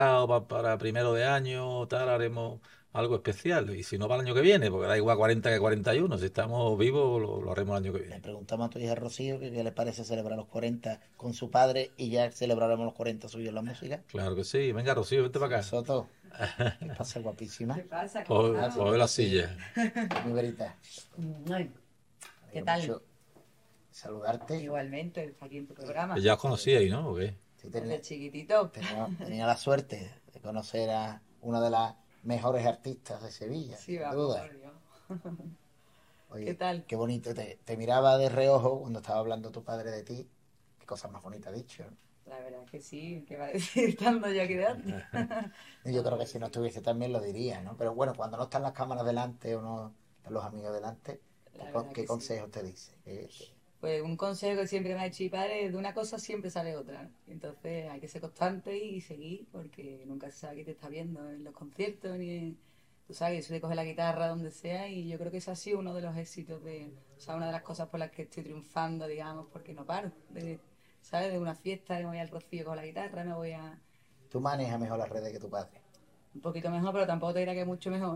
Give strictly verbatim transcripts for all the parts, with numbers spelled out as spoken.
o pa- para primero de año, tal, haremos algo especial. Y si no, para el año que viene, porque da igual cuarenta que cuarenta y uno. Si estamos vivos, lo, lo haremos el año que Le viene. preguntamos a tu hija Rocío que qué le parece celebrar los cuarenta con su padre y ya celebraremos los cuarenta suyos en la música. Claro que sí. Venga, Rocío, vente para Rocío acá. Soto, ¿qué pasa, guapísima? ¿Qué pasa? ¿Cómo Coge, Ah, sí, estamos? coge la sí, silla. mi verita. Ay, Me ¿qué alegro tal? mucho saludarte. Igualmente, está aquí en tu Que programa. ya os conocíais, ¿no? ¿O qué? Sí, Desde tenía, chiquitito. tenía, tenía la suerte de conocer a una de las mejores artistas de Sevilla, Sí, sin vamos, duda. por Dios. ¿Qué Oye, tal? qué bonito, te, te miraba de reojo cuando estaba hablando tu padre de ti. Qué cosa más bonita ha dicho, ¿no? La verdad que sí, ¿qué va a decir estando yo aquí delante? Y yo La creo que verdad si que no sí. estuviese también lo diría, ¿no? Pero bueno, cuando no están las cámaras delante o no están los amigos delante, ¿qué, La con- verdad qué que sí. consejos te dice? ¿Qué- qué- Pues un consejo que siempre me ha dicho mi padre, de una cosa siempre sale otra, ¿no? Entonces hay que ser constante y seguir, porque nunca se sabe quién te está viendo en los conciertos, ni en... Tú sabes, yo soy de coger la guitarra donde sea y yo creo que ese ha sido uno de los éxitos de... O sea, una de las cosas por las que estoy triunfando, digamos, porque no paro. De, ¿sabes? De una fiesta, me voy al Rocío con la guitarra, me voy a... Tú manejas mejor las redes que tu padre. Un poquito mejor, pero tampoco te diré que mucho mejor.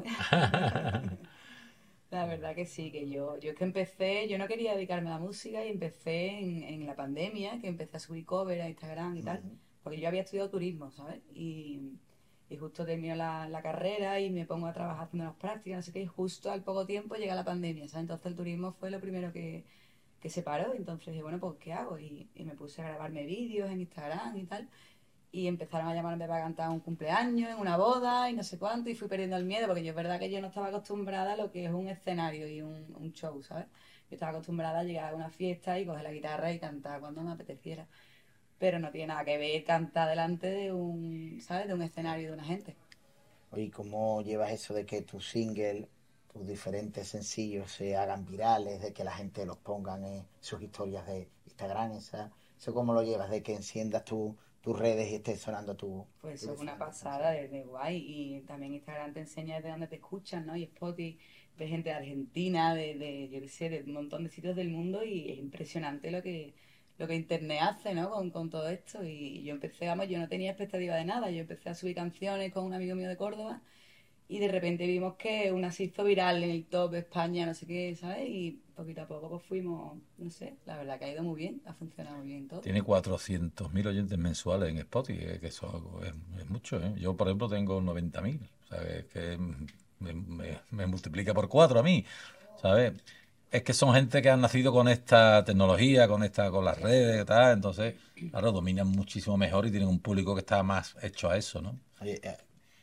La verdad que sí, que yo, yo es que empecé, yo no quería dedicarme a la música y empecé en, en la pandemia, que empecé a subir cover a Instagram y tal, Ujú. porque yo había estudiado turismo, ¿sabes? Y, y justo termino la, la carrera y me pongo a trabajar haciendo las prácticas, no sé qué, y justo al poco tiempo llega la pandemia, ¿sabes? Entonces el turismo fue lo primero que, que se paró, y entonces dije, bueno, pues ¿qué hago? Y, y me puse a grabarme vídeos en Instagram y tal, y empezaron a llamarme para cantar un cumpleaños, en una boda y no sé cuánto, y fui perdiendo el miedo, porque yo es verdad que yo no estaba acostumbrada a lo que es un escenario y un, un show, ¿sabes? Yo estaba acostumbrada a llegar a una fiesta y coger la guitarra y cantar cuando me apeteciera, pero no tiene nada que ver cantar delante de un, ¿sabes? De un escenario de una gente. Oye, ¿cómo llevas eso de que tus singles, tus diferentes sencillos se hagan virales, de que la gente los pongan en sus historias de Instagram? Esa, ¿eso cómo lo llevas? De que enciendas tu- tus redes y esté sonando tu, Pues tus eso es una diferentes pasada canciones. de, de guay. Y también Instagram te enseña de dónde te escuchan, ¿no? Y Spotify, ves gente de Argentina, de, de, yo qué sé, de un montón de sitios del mundo y es impresionante lo que, lo que Internet hace, ¿no? Con, con todo esto. Y yo empecé, vamos, yo no tenía expectativa de nada. Yo empecé a subir canciones con un amigo mío de Córdoba y de repente vimos que una se hizo viral en el top de España, no sé qué, ¿sabes? Y poquito a poco pues fuimos, no sé, la verdad que ha ido muy bien, ha funcionado muy bien todo. Tiene cuatrocientos mil oyentes mensuales en Spotify, eh, que eso es, es mucho, ¿eh? Yo, por ejemplo, tengo noventa mil. O sea, es que me, me- me multiplica por cuatro a mí, ¿sabes? Es que son gente que han nacido con esta tecnología, con esta, con las redes y tal, entonces, claro, dominan muchísimo mejor y tienen un público que está más hecho a eso, ¿no? Oye, eh,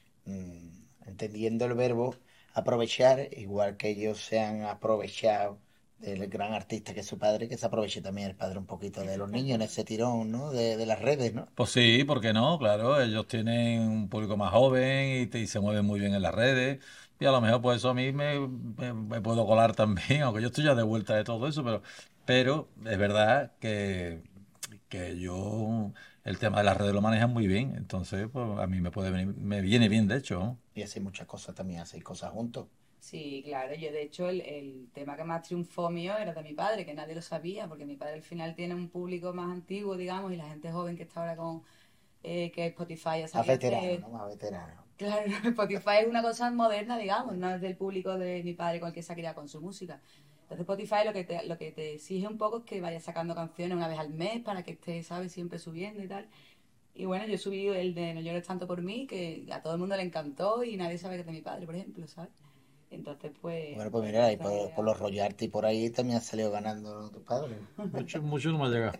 mm, entendiendo el verbo aprovechar, igual que ellos se han aprovechado del gran artista que es su padre, que se aproveche también el padre un poquito de los niños en ese tirón, ¿no? De, de las redes, ¿no? Pues sí, ¿por qué no? Claro, ellos tienen un público más joven y, te- y se mueven muy bien en las redes. Y a lo mejor pues eso a mí me, me- me puedo colar también, aunque yo estoy ya de vuelta de todo eso, pero, pero es verdad que, que yo el tema de las redes lo manejan muy bien. Entonces, pues a mí me puede venir, me viene bien, de hecho, ¿no? Y hacéis muchas cosas también, hacéis cosas juntos. Sí, claro, yo de hecho el, el tema que más triunfó mío era de mi padre, que nadie lo sabía, porque mi padre al final tiene un público más antiguo, digamos, y la gente joven que está ahora con eh, que Spotify ha Más salido veterano, hace... ¿no? Más veterano. Claro, Spotify es una cosa moderna, digamos, no es del público de mi padre con el que se ha criado con su música. Entonces Spotify lo que te, lo que te exige un poco es que vayas sacando canciones una vez al mes para que estés, ¿sabes?, siempre subiendo y tal. Y bueno, yo subí el de No llores tanto por mí, que a todo el mundo le encantó y nadie sabe que es de mi padre, por ejemplo, ¿sabes? Entonces, pues, Bueno, pues pues mira, ahí empecé por, por a... los Royalty por ahí también ha salido ganando tu padre. Mucho, mucho no me ha llegado.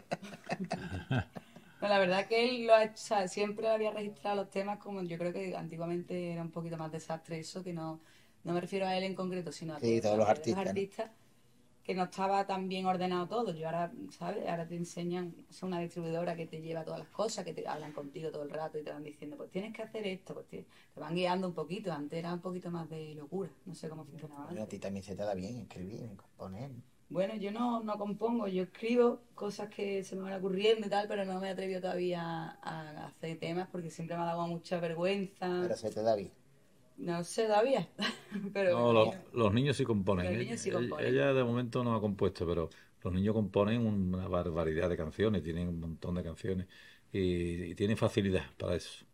No, la verdad que él lo ha hecho, o sea, siempre había registrado los temas como yo creo que antiguamente era un poquito más desastre eso, que no, no me refiero a él en concreto, sino a Sí, toda todos la los mayoría de los artistas, ¿no? artistas, que no estaba tan bien ordenado todo. Yo ahora, ¿sabes? Ahora te enseñan, es una distribuidora que te lleva todas las cosas, que te hablan contigo todo el rato y te van diciendo, pues tienes que hacer esto, pues te, te van guiando un poquito. Antes era un poquito más de locura, no sé cómo funcionaba Bueno, a antes. ti también se te da bien escribir, componer. Bueno, yo no, no compongo, yo escribo cosas que se me van ocurriendo y tal, pero no me atrevo todavía a, a hacer temas porque siempre me ha dado mucha vergüenza. Pero se te da bien. No sé todavía, pero me No, los, imagino. los niños sí componen. Los Ella, niños sí ella- componen. ella de momento no ha compuesto, pero los niños componen una barbaridad de canciones, tienen un montón de canciones y, y tienen facilidad para eso.